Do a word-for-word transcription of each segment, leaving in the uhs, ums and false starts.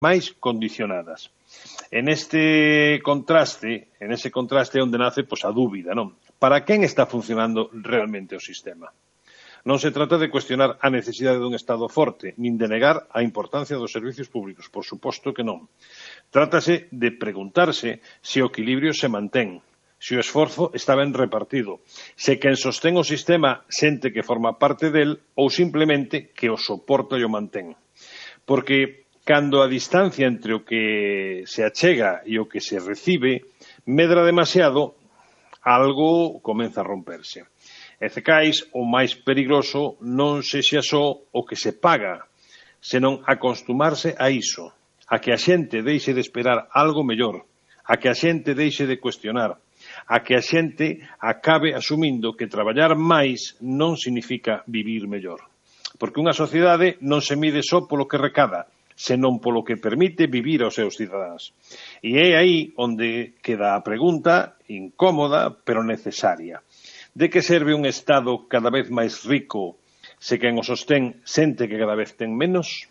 máis condicionadas. En este contraste, en ese contraste onde nace pois, a dúbida, non? Para quen está funcionando realmente o sistema? Non se trata de cuestionar a necesidade dun Estado forte, nin de negar a importancia dos servicios públicos, por suposto que non. Trátase de preguntarse se o equilibrio se mantén, se o esforzo está ben repartido, se quen sostén o sistema sente que forma parte del ou simplemente que o soporta e o mantén. Porque cando a distancia entre o que se achega e o que se recibe medra demasiado, algo comeza a romperse. E cecais, o máis perigoso non sexa só o que se paga, senón acostumarse a iso, a que a xente deixe de esperar algo mellor, a que a xente deixe de cuestionar, a que a xente acabe asumindo que traballar máis non significa vivir mellor. Porque unha sociedade non se mide só polo que recada, senón polo que permite vivir aos seus cidadáns. E é aí onde queda a pregunta incómoda, pero necesaria. De que serve un Estado cada vez máis rico se quen o sostén sente que cada vez ten menos?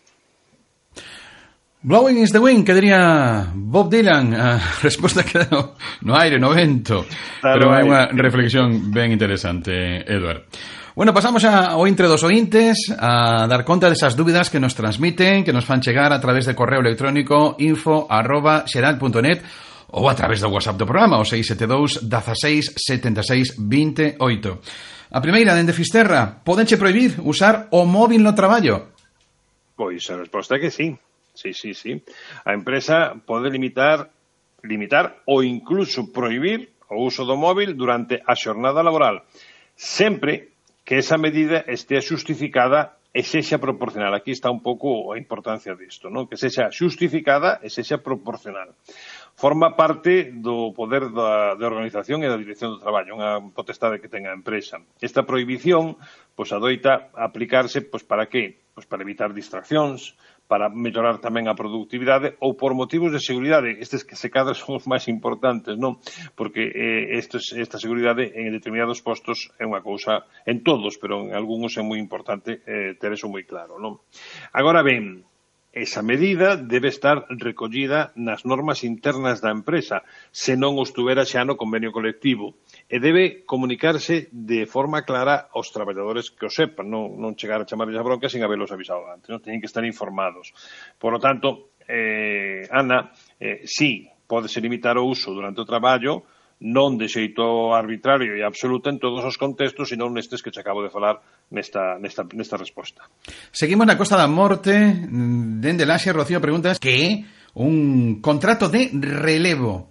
Blowing is the wind, que diría Bob Dylan. A resposta quedou no aire, no vento. Pero é unha reflexión ben interesante, Eduard. Bueno, pasamos ao intre dos ointes a dar conta desas dúbidas que nos transmiten, que nos fan chegar a través de correo electrónico info arroba xeral punto net ou a través do WhatsApp do programa, o seis sete dous, dezasseis, setenta e seis, vinte e oito. A primeira, dende Fisterra, pódenche prohibir usar o móvil no traballo? Pois a resposta é que sí. Sí, sí, sí. A empresa pode limitar, limitar ou incluso prohibir o uso do móvil durante a xornada laboral, sempre que esa medida estea xustificada e sexa proporcional. Aquí está un pouco a importancia disto, non? Que sexa xustificada e sexa proporcional. Forma parte do poder da, da organización e da dirección do traballo, unha potestade que ten a empresa. Esta prohibición, pois, adoita aplicarse, pois, para que? Pois, para evitar distraccións, para mellorar tamén a productividade ou por motivos de seguridade. Estes que se cadra son os máis importantes, non? Porque eh, estes, esta seguridade en determinados postos é unha cousa, en todos, pero en algúns é moi importante eh, ter eso moi claro, non? Agora ben, esa medida debe estar recollida nas normas internas da empresa, se non o estuvera xa no convenio colectivo, e debe comunicarse de forma clara aos traballadores que o sepan, non, non chegar a chamarles a bronca sin haberlos avisado antes, non? Teñen que estar informados. Por lo tanto, eh, Ana, eh, sí, pódese limitar o uso durante o traballo, non de xeito arbitrario e absoluto en todos os contextos, sino nestes que che acabo de falar nesta, nesta, nesta resposta. Seguimos na Costa da Morte. Dende Laxe, Rocío, preguntas que é un contrato de relevo.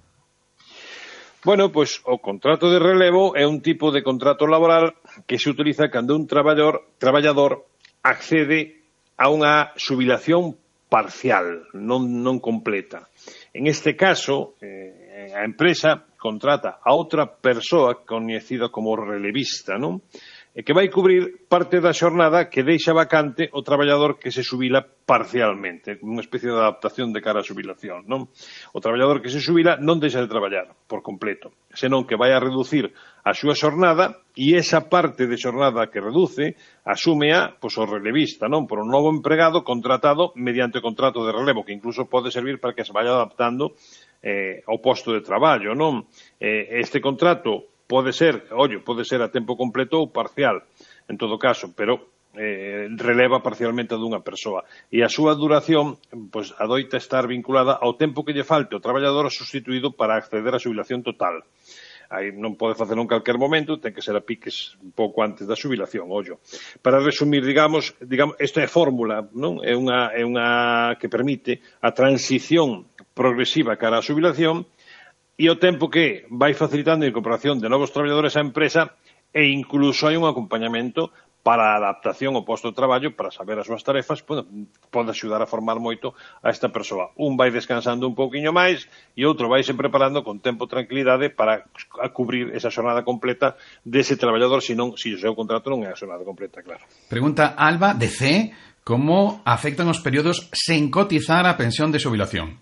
Bueno, pois o contrato de relevo é un tipo de contrato laboral que se utiliza cando un traballador, traballador accede a unha xubilación parcial, non, non completa. En este caso, eh, a empresa contrata a outra persoa coñecida como relevista, non? E que vai cubrir parte da xornada que deixa vacante o traballador que se xubila parcialmente, unha especie de adaptación de cara á xubilación, non? O traballador que se xubila non deixa de traballar por completo, senón que vai a reducir a súa xornada e esa parte de xornada que reduce asúmea pois, o relevista, non? Por un novo empregado contratado mediante contrato de relevo, que incluso pode servir para que se vaya adaptando eh, ao posto de traballo, non? Eh, este contrato pode ser, ollo, pode ser a tempo completo ou parcial, en todo caso, pero eh, releva parcialmente a dunha persoa. E a súa duración, pois, adoita estar vinculada ao tempo que lle falte o traballador substituído para acceder á xubilación total. Aí non pode facelo en calquer momento, ten que ser a piques un pouco antes da xubilación, ollo. Para resumir, digamos, digamos, isto é fórmula, non? É unha, é unha que permite a transición progresiva cara á xubilación e o tempo que vai facilitando a incorporación de novos traballadores á empresa e incluso hai un acompañamento para a adaptación ao posto de traballo, para saber as súas tarefas, pode, pode axudar a formar moito a esta persoa. Un vai descansando un pouquiño máis e outro vai se preparando con tempo e tranquilidade para a cubrir esa xornada completa dese traballador, senón, se o seu contrato non é a xornada completa, claro. Pregunta Alba, de C, como afectan os períodos sen cotizar a pensión de xubilación?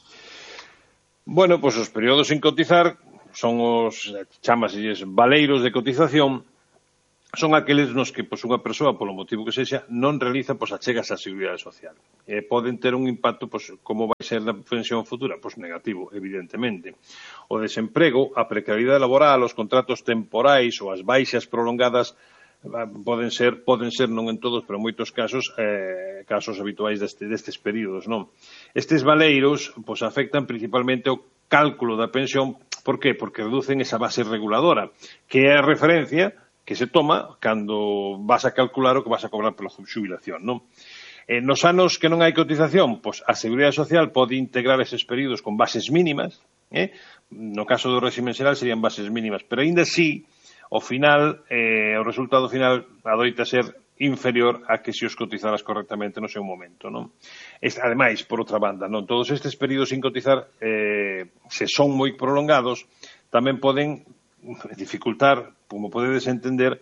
Bueno, pois os períodos sin cotizar son os, chamaselles, valeiros de cotización, son aqueles nos que pois, unha persoa, polo motivo que sexa, non realiza pois, achegas á Seguridade Social. E poden ter un impacto, pois, como vai ser na pensión futura? Pois negativo, evidentemente. O desemprego, a precariedade laboral, os contratos temporais ou as baixas prolongadas poden ser, poden ser non en todos, pero en moitos casos, eh, casos habituais deste, destes períodos, non? Estes valeiros, pois, afectan principalmente o cálculo da pensión. Por qué? Porque reducen esa base reguladora, que é a referencia que se toma cando vas a calcular o que vas a cobrar pola xubilación, non? Eh, nos anos que non hai cotización, pois a Seguridade Social pode integrar eses períodos con bases mínimas, eh? No caso do régimen xeral serían bases mínimas, pero aínda así, ao final, eh, o resultado final adoita ser inferior a que se os cotizaras correctamente no seu momento, non? Este, ademais, por outra banda, non todos estes períodos sin cotizar, eh, se son moi prolongados, tamén poden dificultar, como podedes entender,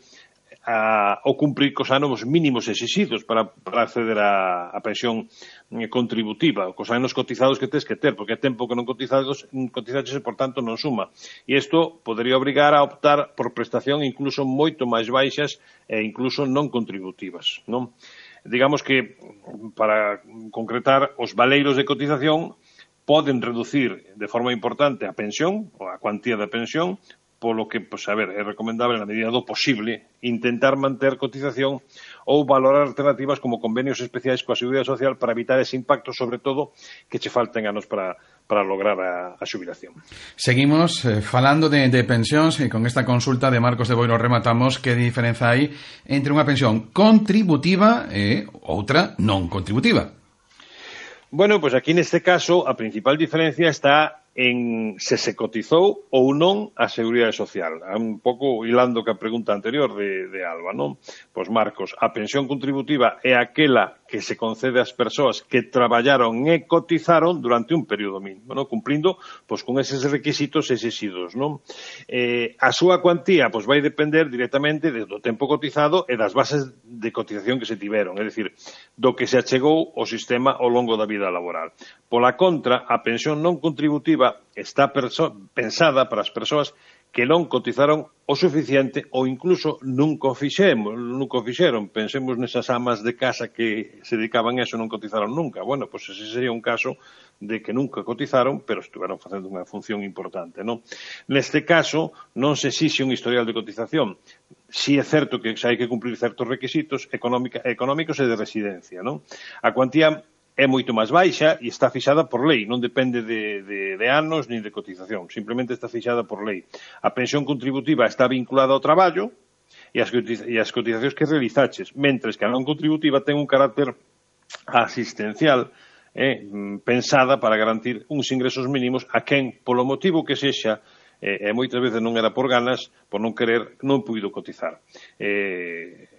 a, o cumprir cos anos mínimos exixidos para, para acceder a, a pensión contributiva, cos anos cotizados que tes que ter, porque é tempo que non cotizados, cotizaches e, por tanto, non suma. E isto podería obrigar a optar por prestación incluso moito máis baixas e incluso non contributivas, non? Digamos que, para concretar, os valeiros de cotización poden reducir de forma importante a pensión, ou a cuantía da pensión, polo que, pois, a ver, é recomendable na medida do posible intentar manter cotización ou valorar alternativas como convenios especiais coa Seguridade Social para evitar ese impacto, sobre todo, que che falten anos para, para lograr a, a xubilación. Seguimos eh, falando de, de pensións e con esta consulta de Marcos de Boiro rematamos que diferenza hai entre unha pensión contributiva e outra non contributiva. Bueno, pois aquí neste caso a principal diferencia está en se se cotizou ou non a Seguridade Social. Un pouco hilando que a pregunta anterior de, de Alba, non? Pois, Marcos, a pensión contributiva é aquela que se concede ás persoas que traballaron e cotizaron durante un período mínimo, non? Cumplindo pois, con eses requisitos exixidos, non? Eh, a súa cuantía pois, vai depender directamente do tempo cotizado e das bases de cotización que se tiveron, é dicir, do que se achegou o sistema ao longo da vida laboral. Pola contra, a pensión non contributiva está pensada para as persoas que non cotizaron o suficiente ou incluso nunca o fixemos, nunca o fixeron. Pensemos nesas amas de casa que se dedicaban a eso e non cotizaron nunca. Bueno, pois ese sería un caso de que nunca cotizaron, pero estuveron facendo unha función importante, non? Neste caso, non se exixe un historial de cotización. Si é certo que hai que cumprir certos requisitos económica, económicos e de residencia, non? A cuantía é moito máis baixa e está fixada por lei, non depende de, de, de anos ni de cotización, simplemente está fixada por lei. A pensión contributiva está vinculada ao traballo e as, e as cotizacións que realizaches, mentres que a non contributiva ten un carácter asistencial eh, pensada para garantir uns ingresos mínimos a quen, polo motivo que sexa, e eh, moitas veces non era por ganas, por non querer, non puido cotizar. Eh,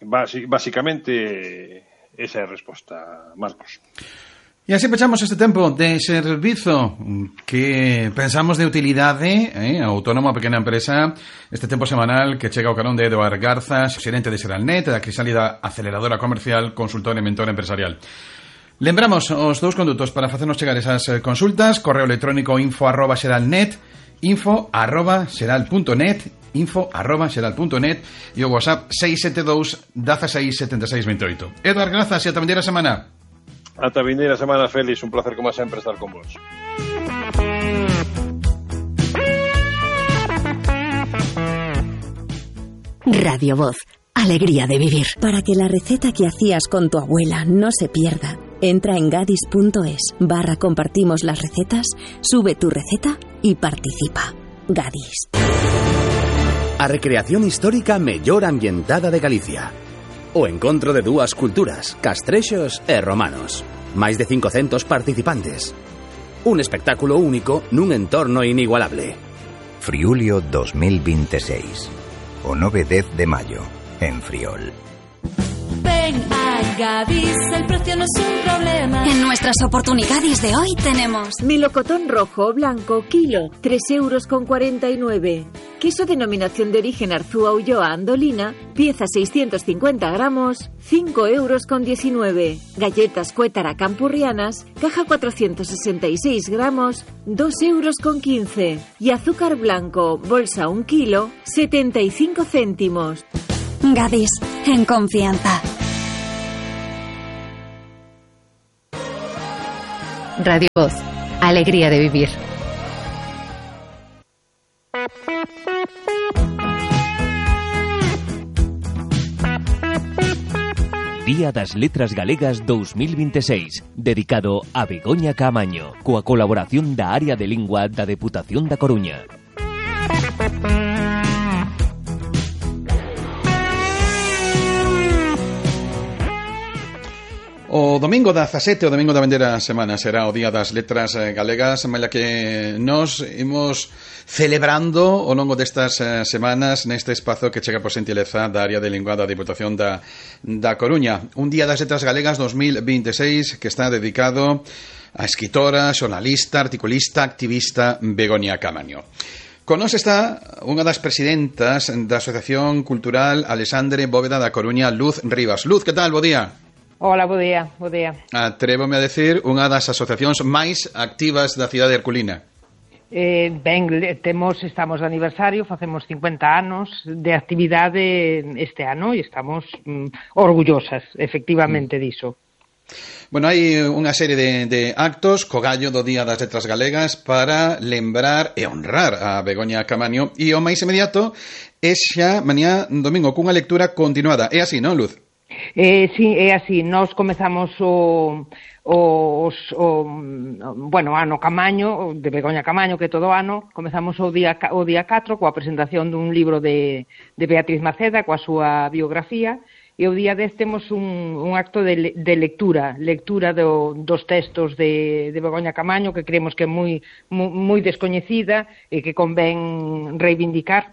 basicamente... Esa é a resposta, Marcos. E así pechamos este tempo de servizo que pensamos de utilidade, eh, autónomo a pequena empresa, este tempo semanal que chega ao carón de Eduard Garza, xerente de Xeralnet, da Crisálida Aceleradora Comercial, consultor e mentor empresarial. Lembramos os dous condutos para facernos chegar esas consultas: correo electrónico info arroba xeralnet, info arroba xeral punto net, info arroba xeral punto net e o WhatsApp seis sete dous, dezasseis, setenta e seis, vinte e oito. Eduard, grazas e ata vindeira semana. Ata vindeira semana, Félix, un placer como sempre estar con vos. Radio Voz, alegría de vivir. Para que la receta que hacías con tu abuela no se pierda, entra en gadis punto es barra compartimos las recetas, sube tu receta y participa. Gadis. A recreación histórica mellor ambientada de Galicia. O encontro de dúas culturas, castrexos e romanos. Máis de cincocentos participantes. Un espectáculo único nun entorno inigualable. Friulio dos mil veintiséis. O nove e dez de maio, en Friol. Ven a Gadis, el precio no es un problema. En nuestras oportunidades de hoy tenemos melocotón rojo o blanco, kilo, tres euros con cuarenta y nueve. Queso denominación de origen Arzúa Ulloa Andolina, pieza seiscientos cincuenta gramos, cinco euros con diecinueve. Galletas Cuétara Campurrianas, caja cuatrocientos sesenta y seis gramos, dos euros con quince. Y azúcar blanco, bolsa un kilo, setenta y cinco céntimos. Gadis, en confianza. Radio Voz, alegría de vivir. Día das Letras Galegas dos mil vinte e seis, dedicado a Begoña Caamaño, coa colaboración da Área de Lingua da Deputación da Coruña. O domingo dezasete, o domingo da vendeira semana, será o Día das Letras Galegas, malia que nos imos celebrando ao longo destas semanas neste espazo que chega por xentileza da Área de Lingua da Diputación da, da Coruña. Un Día das Letras Galegas dos mil vinte e seis que está dedicado a escritora, xornalista, articulista, activista Begoña Caamaño. Con nos está unha das presidentas da Asociación Cultural Alexandre Bóveda da Coruña, Luz Rivas. Luz, que tal? Bo día. Hola, bo día, bo día. Atrévome a decir unha das asociacións máis activas da cidade de Herculina. Eh, ben, temos, estamos de aniversario, facemos cincuenta anos de actividade este ano e estamos mm, orgullosas, efectivamente, mm. diso. Bueno, hai unha serie de, de actos co gallo do Día das Letras Galegas para lembrar e honrar a Begoña Caamaño, e o máis inmediato é xa mañá domingo cunha lectura continuada. É así, non, Luz? Eh, sí, é así. Nós comezamos o, o, os, o bueno, ano Caamaño, de Begoña Caamaño, que todo ano, comezamos o día, o día catro coa presentación dun libro de, de Beatriz Maceda, coa súa biografía, e o día dez temos un, un acto de, de lectura, lectura do, dos textos de, de Begoña Caamaño, que creemos que é moi, moi, moi descoñecida e que convén reivindicar.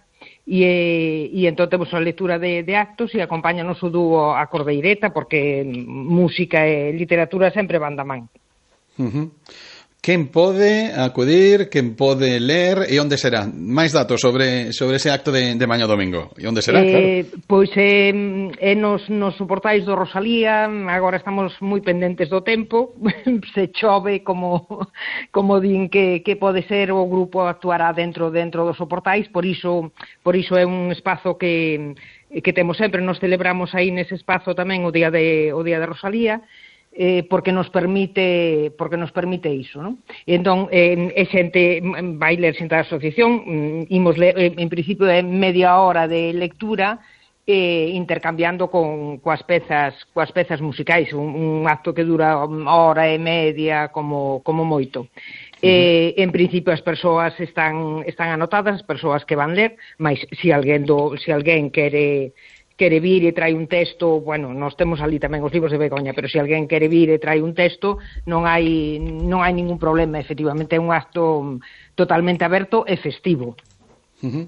E, e entón temos a lectura de, de actos e acompáñanos o dúo a Cordeireta, porque música e literatura sempre van da man. Uh-huh. Quen pode acudir, quen pode ler e onde será? Máis datos sobre, sobre ese acto de, de mañá domingo. E onde será, eh, claro? Pois é eh, nos, nos portais do Rosalía. Agora estamos moi pendentes do tempo. Se chove, como, como din que, que pode ser, o grupo actuará dentro dentro dos portais. Por iso, por iso é un espazo que, que temos sempre. Nos celebramos aí nese espazo tamén o día de, o día de Rosalía. Eh, porque nos permite porque nos permite iso, non? E entón, eh, é xente, vai ler xente da asociación, imos ler, en principio é media hora de lectura, eh, intercambiando con coas pezas coas pezas musicais, un, un acto que dura hora e media como, como moito. Eh, en principio as persoas están están anotadas, as persoas que van ler, mas se alguén do, se alguén quere quere vir e trai un texto, bueno, nós temos ali tamén os libros de Begoña, pero se alguén quere vir e trai un texto, non hai non hai ningún problema, efectivamente é un acto totalmente aberto e festivo. Uh-huh.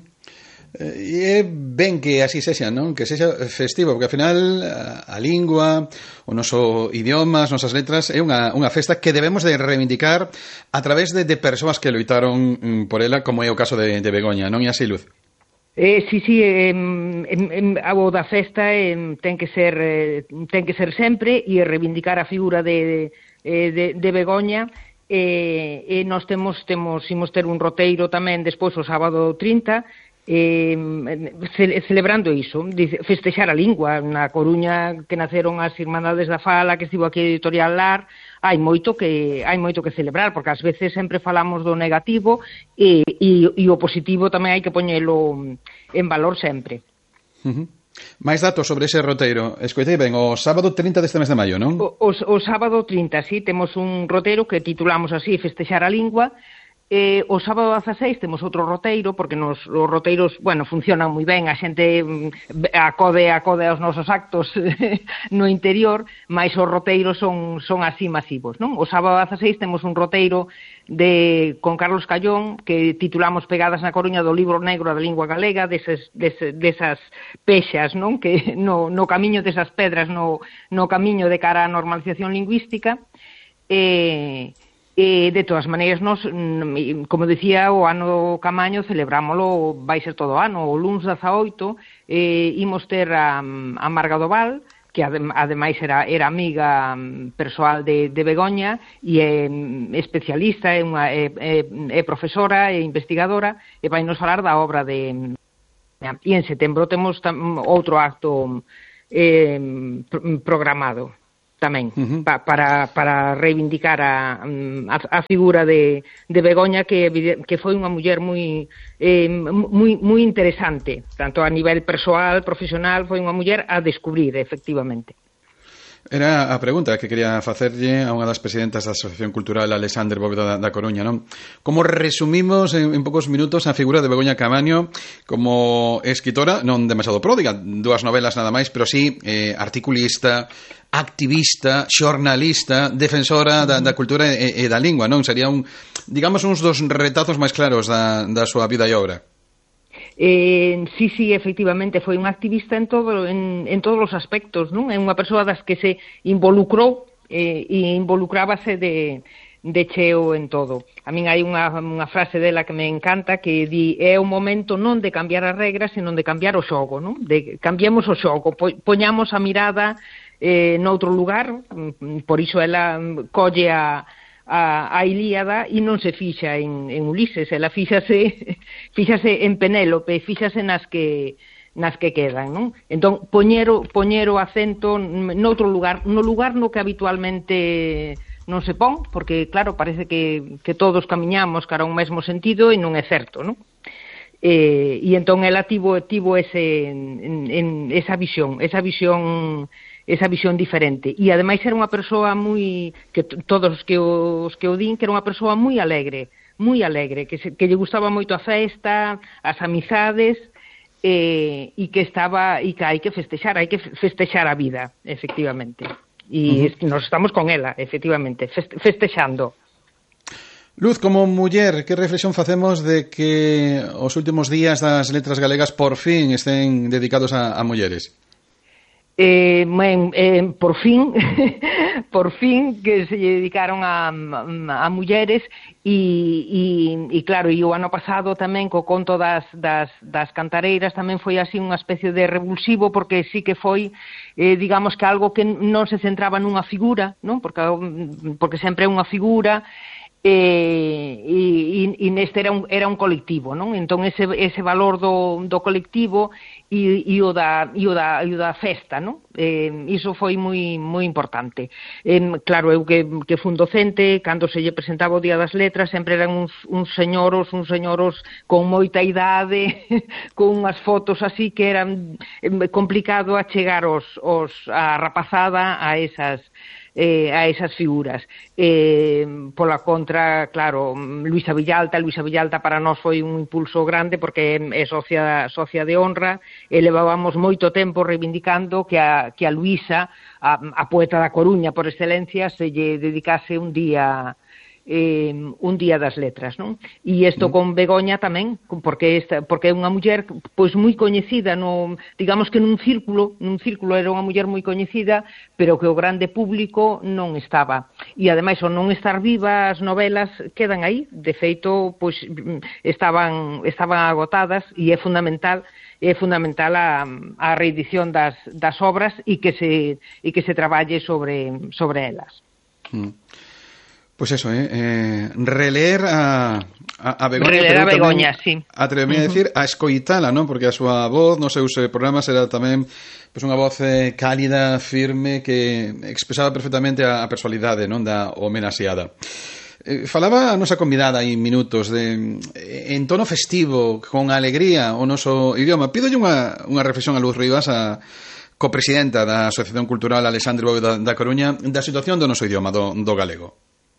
E é ben que así sexa, non? Que sexa festivo, porque ao final a, a lingua, o noso idioma, as nosas letras é unha, unha festa que debemos de reivindicar a través de, de persoas que loitaron mm, por ela, como é o caso de, de Begoña, non é así, Luz? Eh, sí, sí, eh, eh, eh, o da festa eh, ten que ser eh, ten que ser sempre e reivindicar a figura de, de, de, de Begoña. E eh, eh, nós temos temos imos ter un roteiro tamén despois o sábado trinta, eh, ce, celebrando iso, festexar a lingua. Na Coruña, que naceron as Irmandades da Fala, que estivo aquí a Editorial Lar, hai moito que hai moito que celebrar, porque ás veces sempre falamos do negativo e, e, e o positivo tamén hai que poñelo en valor sempre. Uh-huh. Máis datos sobre ese roteiro. Escoitei ben, o sábado trinta deste mes de maio, non? O, o, o sábado trinta, sí, temos un roteiro que titulamos así, Festexar a lingua. Eh, o sábado dezaseis temos outro roteiro, porque nos, os roteiros, bueno, funcionan moi ben, a xente acode acode aos nosos actos no interior, mas os roteiros son, son así masivos, non? O sábado dezaseis temos un roteiro de con Carlos Callón, que titulamos Pegadas na Coruña, do libro negro da lingua galega, deses, deses, desas pexas, non? Que no, no camiño desas pedras, no, no camiño de cara á normalización lingüística. E... E, de todas maneiras, nos, como decía, o ano Caamaño celebrámolo, vai ser todo o ano. O luns dezaoito eh, imos ter a, a Marga Doval, que ademais era, era amiga persoal de, de Begoña e é especialista, é, unha, é, é, é profesora e investigadora, e vai nos falar da obra de, E en setembro temos tam, outro acto eh, programado tamén, uh-huh. pa, para, para reivindicar a, a, a figura de, de Begoña, que, que foi unha muller moi, eh, moi, moi interesante, tanto a nivel persoal, profesional, foi unha muller a descubrir, efectivamente. Era a pregunta que quería facerlle a unha das presidentas da Asociación Cultural Alexander Bóveda da Coruña, non? Como resumimos en, en poucos minutos a figura de Begoña Caamaño como escritora, non demasiado pródiga, dúas novelas nada máis, pero sí eh, articulista, activista, xornalista, defensora da, da cultura e, e da lingua, non? Sería un, digamos, uns dos retazos máis claros da, da súa vida e obra. Eh, sí, sí, efectivamente, foi un activista en todo, en, en todos os aspectos, non? É unha persoa das que se involucrou eh, e involucrábase de, de cheo en todo. A min hai unha, unha frase dela que me encanta que di, é o momento non de cambiar as regras, senón de cambiar o xogo, non? De cambiemos o xogo, po, poñamos a mirada eh, noutro lugar, por iso ela colle a a, a Ilíada e non se fixa en, en Ulises, ela fíxase, fíxase en Penélope, fíxase nas que nas que quedan, non? Entón, poñero, poñero acento noutro lugar, no lugar no que habitualmente non se pon, porque, claro, parece que, que todos camiñamos cara a un mesmo sentido e non é certo, non? E, e entón ela tivo, tivo ese, en, en, esa visión, esa visión esa visión diferente, e ademais era unha persoa moi, que todos que os que o din, que era unha persoa moi alegre, moi alegre, que, se, que lle gustaba moito a festa, as amizades, e, e que estaba, e que hai que festexar, hai que festexar a vida, efectivamente, e uh-huh. nos estamos con ela, efectivamente, festexando. Luz, como muller, que reflexión facemos de que os últimos días das letras galegas por fin estén dedicados a, a mulleres? Eh, ben, eh, por fin por fin que se dedicaron a, a, a mulleres e, e, e claro, e o ano pasado tamén co conto das, das, das cantareiras tamén foi así unha especie de revulsivo, porque sí que foi eh, digamos que algo que non se centraba nunha figura, non? Porque, porque sempre é unha figura e, e, e neste era un, era un colectivo, non? Entón ese, ese valor do, do colectivo e, e, o da, e, o da, e o da festa, non? Eh, iso foi moi, moi importante. Eh, claro, eu que, que fun docente, cando se lle presentaba o Día das Letras, sempre eran uns, uns señoros, uns señoros con moita idade, con unhas fotos así que eran complicado a chegar os, os, a rapazada a esas Eh, a esas figuras. Eh, pola contra, claro, Luisa Villalta, Luisa Villalta para nós foi un impulso grande porque é socia, socia de honra, e levábamos moito tempo reivindicando que a, que a Luisa, a, a poeta da Coruña por excelencia, se lle dedicase un día eh, un día das letras, non? E isto con Begoña tamén, porque esta, porque é unha muller pois moi coñecida, no, digamos que nun círculo, nun círculo era unha muller moi coñecida, pero que o grande público non estaba. E ademais, ao non estar viva, as novelas quedan aí, de feito, pois estaban estaban agotadas, e é fundamental é fundamental a, a reedición das, das obras e que se e que se traballe sobre sobre elas. Mm. Pois pues eso, eh, eh, releer a, a, a Begoña, releer a Begoña, sí. Atrevería uh-huh. a decir a escoitala, non? Porque a súa voz nos seus programas era tamén pues, unha voz eh, cálida, firme, que expresaba perfectamente a, a personalidade, non, da homenaxeada. Eh, falaba a nosa convidada aí minutos de en tono festivo, con alegría o noso idioma. Pídolle unha, unha reflexión a Luz Rivas, a copresidenta da Asociación Cultural Alexander Bóveda da Coruña, da situación do noso idioma, do, do galego.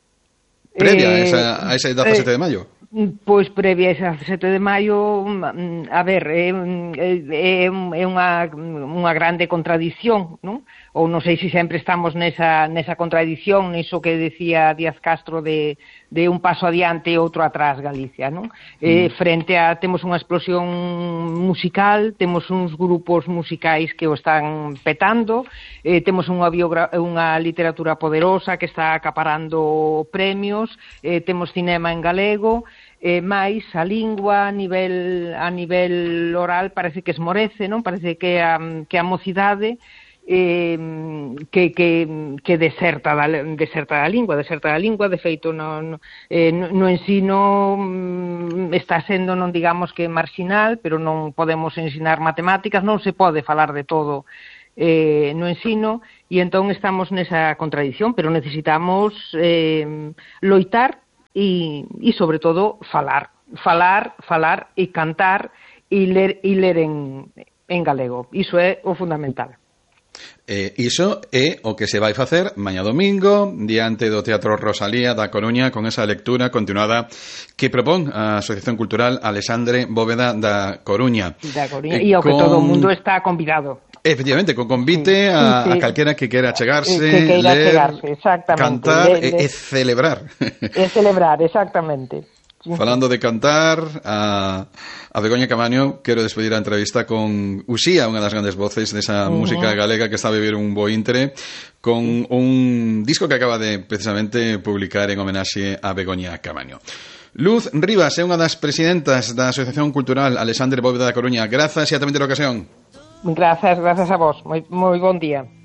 Previa a esa, a ese dezasete de maio? Pois previa a ese dezasete de maio, a ver, é, é, é unha, unha grande contradición, non? Ou non sei se sempre estamos nesa, nesa contradición, niso que decía Díaz Castro de, de un paso adiante e outro atrás Galicia, non? Mm. Eh, frente a, temos unha explosión musical, temos uns grupos musicais que o están petando, eh, temos unha, biogra- unha literatura poderosa que está acaparando premios, eh, temos cinema en galego, eh, máis a lingua a nivel, a nivel oral parece que esmorece, non? Parece que a, que a mocidade eh, que, que, que deserta, da, deserta da lingua, deserta da lingua, de feito no, no, eh, no ensino está sendo, non digamos que marxinal, pero non podemos ensinar matemáticas, non se pode falar de todo eh, no ensino, e entón estamos nesa contradición, pero necesitamos eh, loitar e, e sobre todo falar, falar, falar e cantar e ler, e ler en, en galego. Iso é o fundamental. Eh, iso é o que se vai facer mañá domingo diante do Teatro Rosalía da Coruña con esa lectura continuada que propón a Asociación Cultural Alexandre Bóveda da Coruña. Da Coruña, e ao con... que todo o mundo está convidado. Efectivamente, con convite sí, a, sí. a calquera que quera chegarse, que queira ler, chegarse, cantar le, e, le... e celebrar. E celebrar, exactamente. Falando de cantar, a, a Begoña Caamaño, quero despedir a entrevista con Uxía, unha das grandes voces desa uh-huh. música galega que está a vivir un bo intre, con un disco que acaba de precisamente publicar en homenaxe a Begoña Caamaño. Luz Rivas é unha das presidentas da Asociación Cultural Alexandre Bóveda da Coruña. Grazas e ata a ocasión. Grazas, grazas a vos. Moi, moi bon día.